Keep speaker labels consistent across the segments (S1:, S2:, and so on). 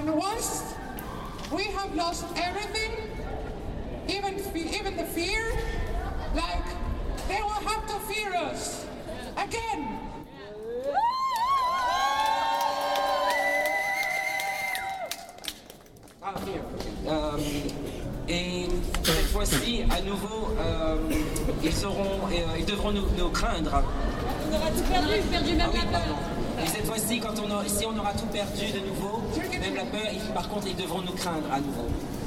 S1: And once we have lost everything, even the fear, like they will have to fear us again.
S2: Et cette fois-ci, à nouveau, ils devront nous craindre.
S3: On aura tout perdu même la peur.
S2: Et cette fois-ci, si on aura tout perdu de nouveau, même la peur, par contre, ils devront nous craindre à nouveau.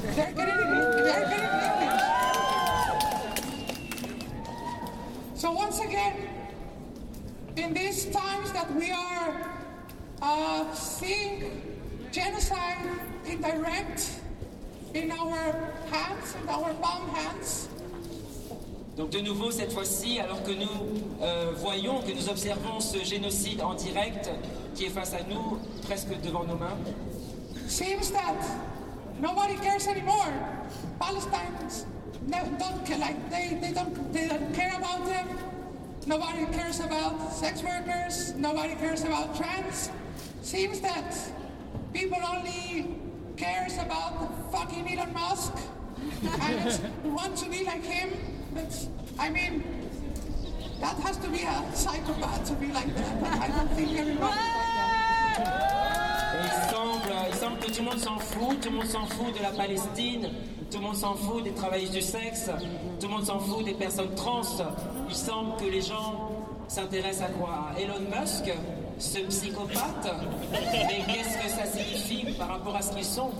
S1: So once again, in these times that we are seeing genocide indirect in our hands, in our palm hands.
S2: Donc de nouveau, cette fois-ci, alors que nous voyons, que nous observons ce génocide en direct qui est face à nous, presque devant nos mains,
S1: seems that nobody cares anymore. Palestinians don't care, like they don't care about them. Nobody cares about sex workers. Nobody cares about trans. Seems that people only cares about fucking Elon Musk and want to be like him. But, I mean, that has to be a psychopath to be like that. I don't think everybody is like that.
S2: Il semble que tout le monde s'en fout, tout le monde s'en fout de la Palestine, tout le monde s'en fout des travailleuses du sexe, tout le monde s'en fout des personnes trans. Il semble que les gens s'intéressent à quoi? À Elon Musk, ce psychopathe. Mais qu'est-ce que ça signifie par rapport à ce qu'ils sont?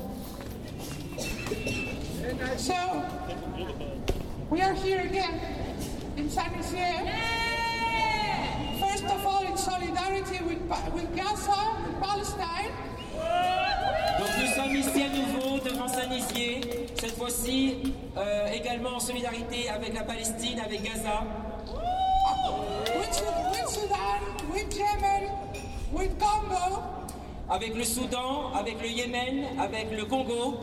S1: So, we are here again in San Isidro. First of all, in solidarity with Gaza, with Palestine.
S2: Donc nous sommes ici à nouveau devant Saint-Nizier, cette fois-ci également en solidarité avec la Palestine, avec Gaza.
S1: With Sudan, with Yemen, with Congo.
S2: Avec le Soudan, avec le Yémen, avec le Congo.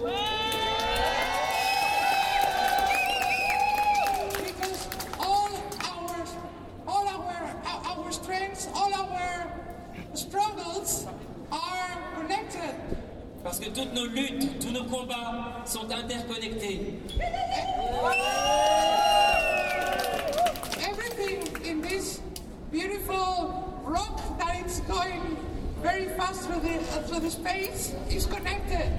S1: Because all our strengths, all our struggles are connected.
S2: Parce que toutes nos luttes, tous nos combats sont interconnectés.
S1: Everything in this beautiful rock that is going very fast through the space is connected.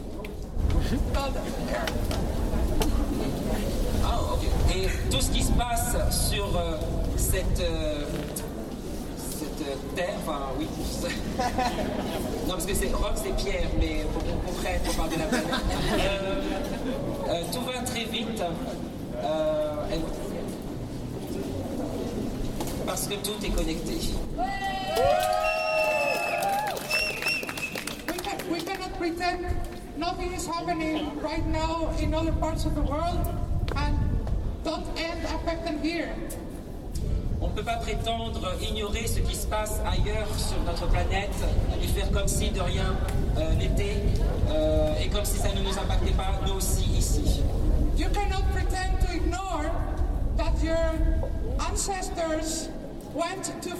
S2: Ah, ok. Et tout ce qui se passe sur cette terre, enfin oui. Non, parce que c'est rock, c'est pierre, mais pour qu'on comprenne, on parle de la planète. Tout va très vite. Parce que tout est connecté.
S1: We cannot pretend nothing is happening right now in other parts of the world and don't end affected here.
S2: On ne peut pas prétendre ignorer ce qui se passe ailleurs sur notre planète et faire comme si de rien n'était et comme si ça ne nous impactait pas, nous aussi, ici.
S1: You cannot pretend to ignore that your ancestors went to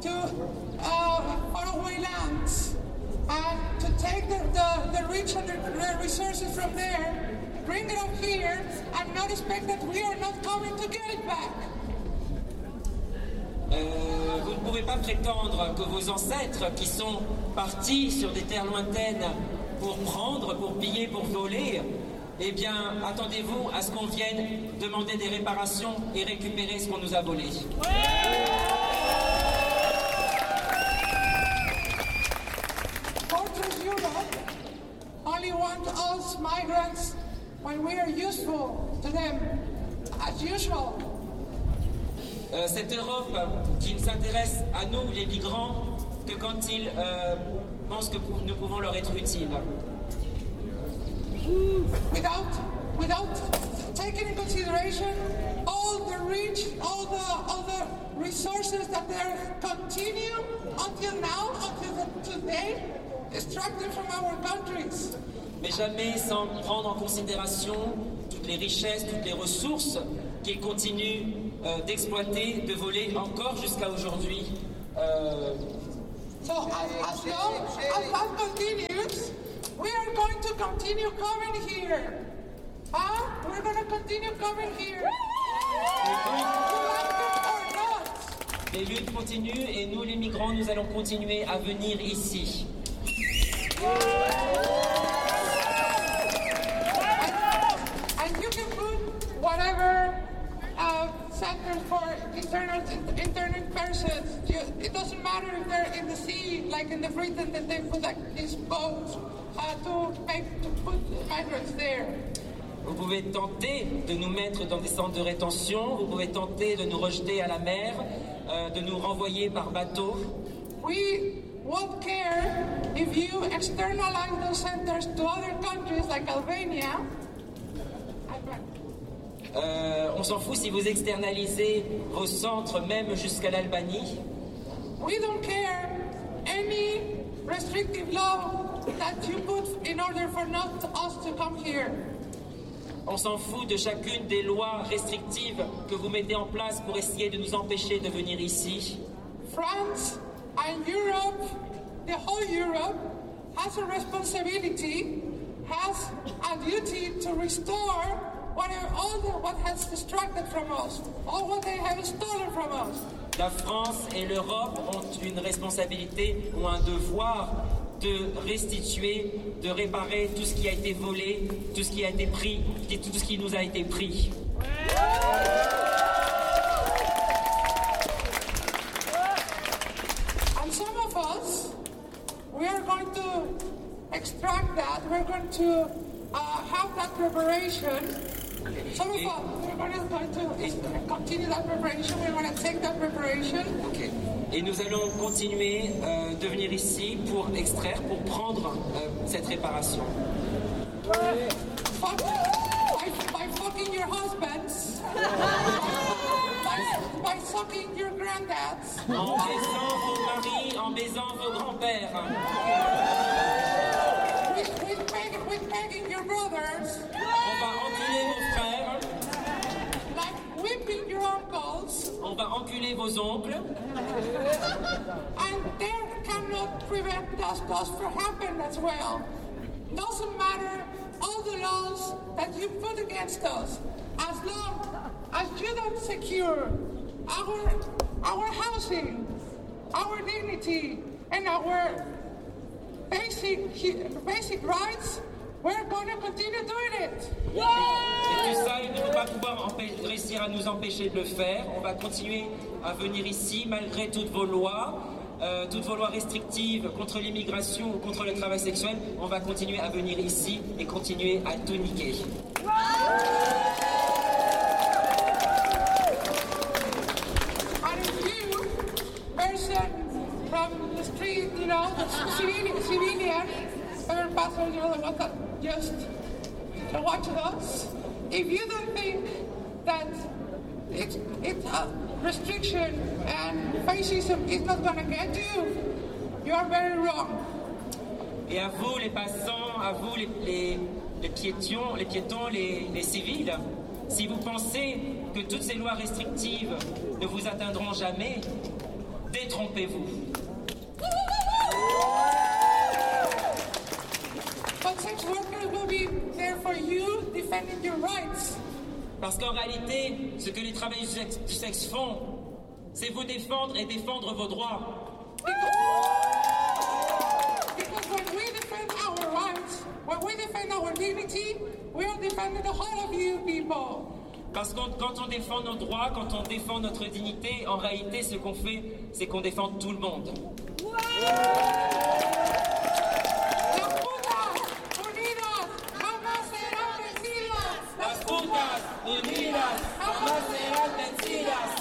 S1: faraway lands and to take the rich and the resources from there, bring it up here and not expect that we are not coming to get it back.
S2: Vous ne pouvez pas prétendre que vos ancêtres qui sont partis sur des terres lointaines pour prendre, pour piller, pour voler, eh bien, attendez-vous à ce qu'on vienne demander des réparations et récupérer ce qu'on nous a volé.
S1: Fortress Europe only want us migrants when we are useful to them, as usual.
S2: Cette Europe qui ne s'intéresse à nous, les migrants, que quand ils pensent que nous pouvons leur être utiles.
S1: Without taking in consideration all the rich, all the resources that they continue until now, until today, extracted from our countries.
S2: Mais jamais sans prendre en considération toutes les richesses, toutes les ressources qu'ils continuent d'exploiter, de voler encore jusqu'à aujourd'hui.
S1: So as long as that continues, we are continue coming here. Huh? We're gonna continue coming here.
S2: Les luttes continuent et nous, les migrants, nous allons continuer à venir ici.
S1: And you can put whatever centers for interned persons. It doesn't matter if they're in the sea, like in the Britain, that they put like these boats to put migrants there.
S2: Vous pouvez tenter de nous mettre dans des centres de rétention, vous pouvez tenter de nous rejeter à la mer, de nous renvoyer par bateau.
S1: We won't care if you externalize those centers to other countries like Albania.
S2: On s'en fout si vous externalisez vos centres même jusqu'à l'Albanie.
S1: We don't care any restrictive law that you put in order for not us to come here.
S2: On s'en fout de chacune des lois restrictives que vous mettez en place pour essayer de nous empêcher de venir ici.
S1: France and Europe, the whole Europe, has a responsibility, has a duty to restore what has distracted from us, all what they have stolen from us.
S2: La France et l'Europe ont une responsabilité ou un devoir de restituer, de réparer tout ce qui a été volé, tout ce qui a été pris, tout ce qui nous a été pris.
S1: And some of us, we are going to extract that, we're going to have that preparation. Some of us, we're going to continue that preparation, we're going to take that preparation.
S2: Okay. Et nous allons continuer de venir ici pour extraire, pour prendre cette réparation.
S1: By fucking your husbands, by sucking your granddads.
S2: En baisant vos maris, en baisant vos grands-pères.
S1: With begging your brothers.
S2: On va enculer vos frères.
S1: Like whipping your uncles.
S2: On va enculer vos oncles.
S1: And they cannot prevent us from happening as well. Doesn't matter all the laws that you put against us, as long as you don't secure our housing, our dignity, and our basic rights, we're going to continue doing it.
S2: Et tout ça, ils ne vont pas pouvoir réussir à nous empêcher de le faire. On va continuer à venir ici malgré toutes vos lois restrictives contre l'immigration ou contre le travail sexuel. On va continuer à venir ici et continuer à tout niquer.
S1: And if you, person from the street, you know, civilian, pastor, you know, the one that just watching us, if you don't think that it's a restriction and fascism is not going to get you, you are very wrong.
S2: Et à vous les passants, à vous les piétons, les civils, si vous pensez que toutes ces lois restrictives ne vous atteindront jamais, détrompez-vous.
S1: But sex workers will be there for you, defending your rights.
S2: Parce qu'en réalité, ce que les travailleurs du sexe font, c'est vous défendre et défendre vos droits.
S1: Because when we defend our rights, when we defend our dignity, we are defending the whole of you people.
S2: Parce que quand on défend nos droits, quand on défend notre dignité, en réalité, ce qu'on fait, c'est qu'on défend tout le monde.
S1: Las putas unidas jamás serán vencidas.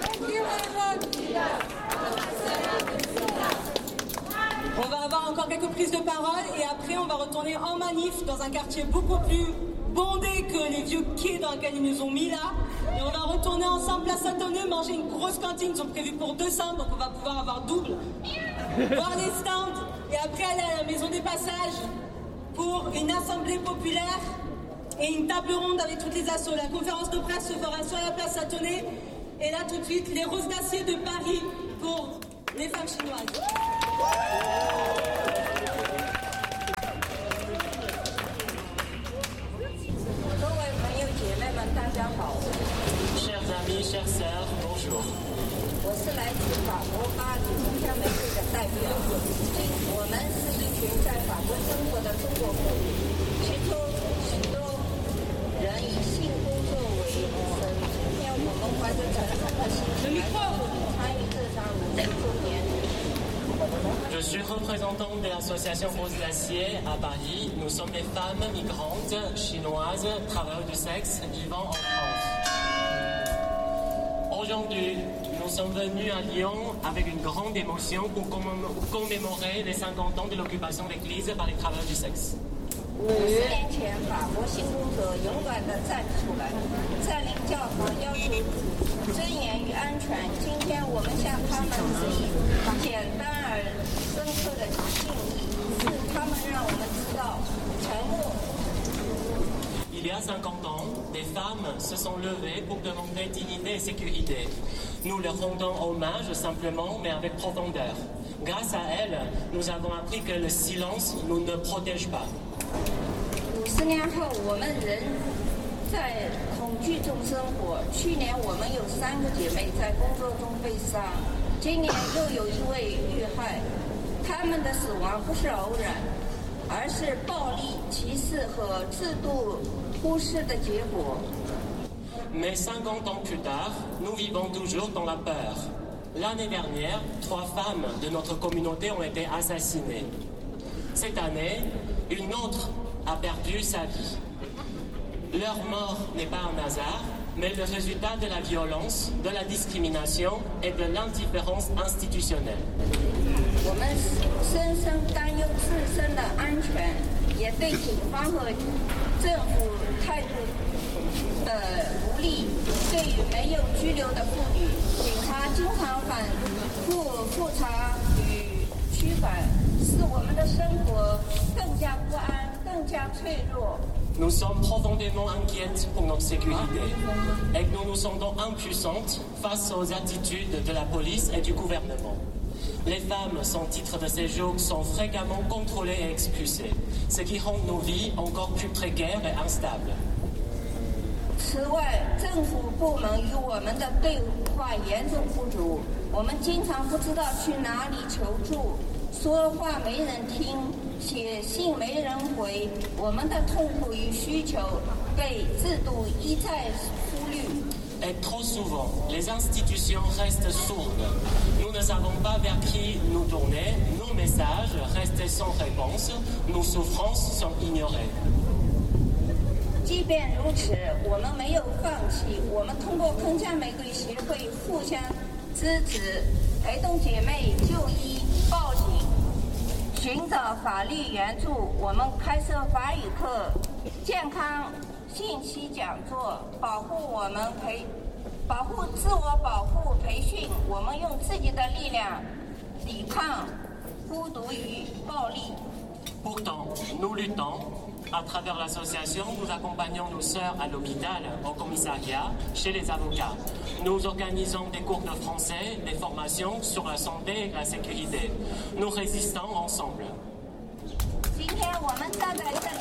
S3: On va avoir encore quelques prises de parole et après on va retourner en manif dans un quartier beaucoup plus bondé que les vieux quais dans lesquels ils nous ont mis là. Et on va retourner ensemble place Saint-Honoré, manger une grosse cantine, ils sont prévus pour 200, donc on va pouvoir avoir double. Voir les stands et après aller à la maison des passages pour une assemblée populaire et une table ronde avec toutes les assos. La conférence de presse se fera sur la place Saint-Honoré et là tout de suite les roses d'acier de Paris pour les femmes chinoises.
S4: 福生活的中国妇女，其中许多人以性工作为生。今天我们怀着诚恳的心情参与这场50周年。
S5: Je suis représentant de l'association Rose d'Acier à Paris. Nous sommes des femmes migrantes chinoises, travailleuses du sexe, vivant en France. Aujourd'hui, nous sommes venus à Lyon avec une grande émotion pour commémorer les 50 ans de l'occupation de l'Église par les travailleurs du sexe.
S4: 50年前，法国性工者勇敢地站出来，占领教堂，要求尊严与安全。今天我们向他们致以简单而深刻的敬意，是他们让我们知道沉默。
S5: Il y a 50 ans, des femmes se sont levées pour demander dignité et sécurité. Nous leur rendons hommage simplement, mais avec profondeur. Grâce à elles, nous avons appris que le silence nous ne protège pas.
S4: 50年后，我们仍在恐惧中生活。去年我们有3个姐妹在工作中被杀，今年又有1位遇害。她们的死亡不是偶然，而是暴力、歧视和制度忽视的结果。
S5: Mais 50 ans plus tard, nous vivons toujours dans la peur. L'année dernière, 3 femmes de notre communauté ont été assassinées. Cette année, une autre a perdu sa vie. Leur mort n'est pas un hasard, mais le résultat de la violence, de la discrimination et de l'indifférence institutionnelle.
S4: 我们深深担忧自身的安全，也对警方和政府态度的无力。对于没有拘留的妇女，警察经常反复复查与驱赶，使我们的生活更加不安，更加脆弱。
S5: Nous sommes profondément inquiètes pour notre sécurité et nous nous sentons impuissantes face aux attitudes de la police et du gouvernement. Les femmes sans titre de séjour sont fréquemment contrôlées et expulsées, ce qui rend nos vies encore plus précaires et instables.
S4: 此外，政府部门与我们的对话严重不足，我们经常不知道去哪里求助，说话没人听，写信没人回，我们的痛苦与需求被制度一再忽略。
S5: Et trop souvent, les institutions restent sourdes. Nous ne savons pas vers qui nous tourner, nos messages restent sans réponse, nos souffrances sont ignorées.
S4: 即便如此，我们没有放弃。我们通过铿锵玫瑰协会互相支持，陪同姐妹就医、报警、寻找法律援助。我们开设法语课、健康信息讲座，保护自我保护培训。我们用自己的力量抵抗孤独与暴力。
S5: Pourtant, nous luttons. À travers l'association, nous accompagnons nos sœurs à l'hôpital, au commissariat, chez les avocats. Nous organisons des cours de français, des formations sur la santé et la sécurité. Nous résistons ensemble.
S4: 今天我们站在这里，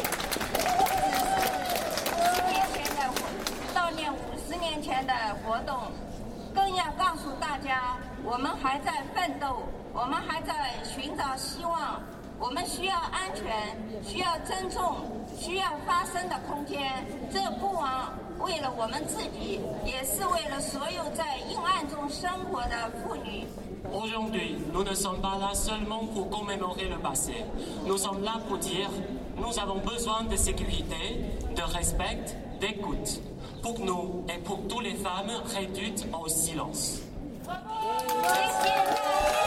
S4: 悼念50年前的活动，更要告诉大家，我们还在奋斗，我们还在寻找希望。我们需要安全，需要尊重，需要发声的空间。这不光为了我们自己，也是为了所有在阴暗中生活的妇女。
S5: Aujourd'hui, nous ne sommes pas là seulement pour commémorer le passé. Nous sommes là pour dire, nous avons besoin de sécurité, de respect, d'écoute, pour nous et pour toutes les femmes réduites au silence.
S4: 谢谢。